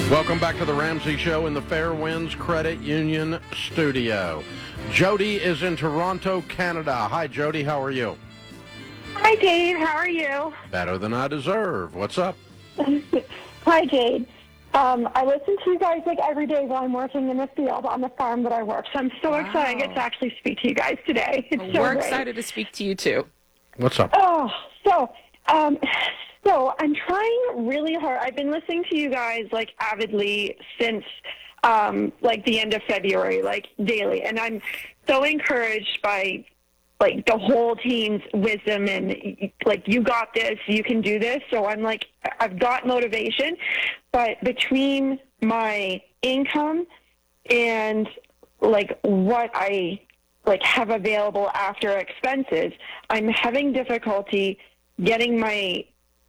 Welcome back to the Ramsey Show in the Fairwinds Credit Union studio. Jody is in Toronto, Canada. Hi, Jody. How are you? Hi, Dave. How are you? Better than I deserve. What's up? Hi, Jade. I listen to you guys like every day while I'm working in the field on the farm that I work. So I'm so excited I get to actually speak to you guys today. It's so We're great. excited to speak to you too. What's up? So I'm trying really hard. I've been listening to you guys like avidly since like the end of February, like daily, and I'm so encouraged by like the whole team's wisdom and like, you got this, you can do this. So I'm like, I've got motivation, but between my income and like what I like have available after expenses, I'm having difficulty getting my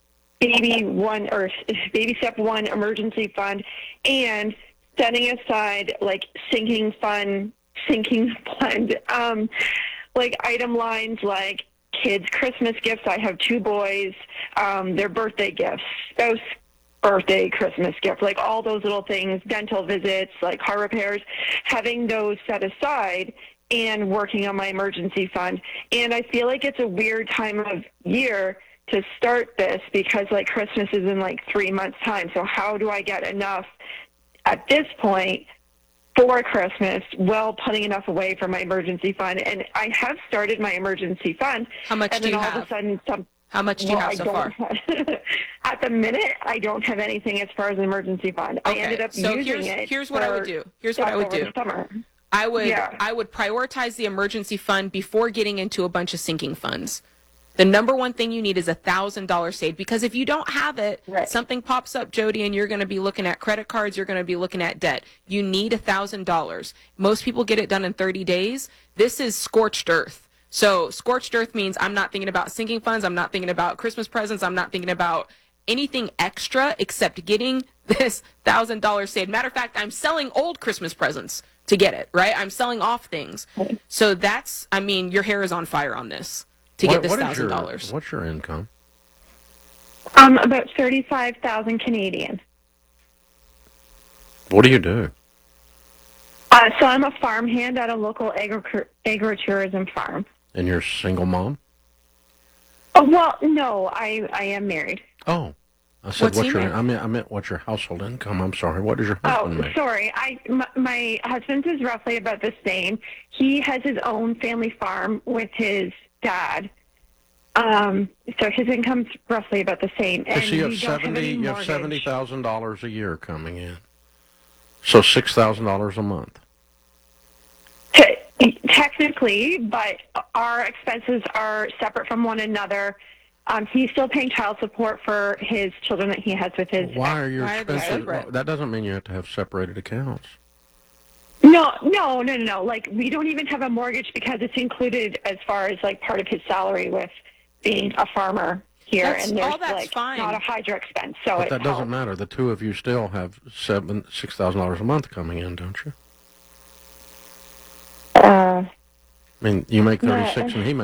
baby step one emergency fund and setting aside like sinking fund, like item lines like kids' Christmas gifts. I have 2 boys, their birthday gifts, spouse birthday, Christmas gift, like all those little things, dental visits, like car repairs, having those set aside and working on my emergency fund. And I feel like it's a weird time of year to start this because like Christmas is in like 3 months' time. So how do I get enough at this point for Christmas while putting enough away for my emergency fund? And I have started my emergency fund. How much do you have? All of a sudden, How much do you have so far? At the minute, I don't have anything as far as an emergency fund. Okay. I ended up using it. Here's what I would do. Here's what I would do. Summer. I would prioritize the emergency fund before getting into a bunch of sinking funds. The number one thing you need is $1,000 saved, because if you don't have it, right, something pops up, Jody, and you're going to be looking at credit cards, you're going to be looking at debt. You need $1,000. Most people get it done in 30 days. This is scorched earth. So scorched earth means I'm not thinking about sinking funds. I'm not thinking about Christmas presents. I'm not thinking about anything extra except getting this $1,000 saved. Matter of fact, I'm selling old Christmas presents to get it, right? I'm selling off things. So that's, I mean, your hair is on fire on this to get this $1,000. What's your income? About 35,000 Canadian. What do you do? So I'm a farmhand at a local agritourism farm. And you're a single mom? Oh, well, no, I am married. Oh. I said, What's I meant what's your household income? I'm sorry. What does your husband make? Sorry. My husband's is roughly about the same. He has his own family farm with his dad. So his income's roughly about the same. And so you have $70,000 a year coming in. So $6,000 a month. Technically, but our expenses are separate from one another. He's still paying child support for his children that he has with his. Why are your expenses? That doesn't mean you have to have separated accounts. No. Like, we don't even have a mortgage because it's included as far as like part of his salary with being a farmer here, and there's like fine. Not a hydro expense. So but that doesn't matter. The two of you still have $6,000 a month coming in, don't you? I mean, you make 36 and he